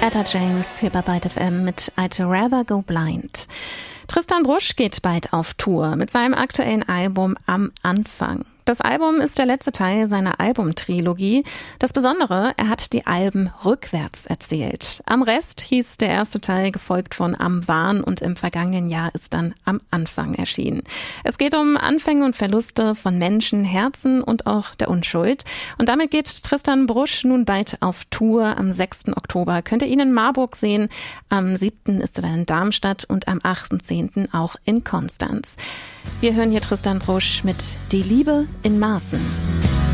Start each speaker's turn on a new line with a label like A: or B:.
A: Etta James hier bei Byte FM mit I'd Rather Go Blind. Tristan Brusch geht bald auf Tour mit seinem aktuellen Album Am Anfang. Das Album ist der letzte Teil seiner Albumtrilogie. Das Besondere, er hat die Alben rückwärts erzählt. Am Rest hieß der erste Teil, gefolgt von Am Wahn, und im vergangenen Jahr ist dann Am Anfang erschienen. Es geht um Anfänge und Verluste von Menschen, Herzen und auch der Unschuld. Und damit geht Tristan Brusch nun bald auf Tour. Am 6. Oktober könnt ihr ihn in Marburg sehen. Am 7. ist er dann in Darmstadt und am 8.10. auch in Konstanz. Wir hören hier Tristan Brusch mit Die Liebe in Maßen.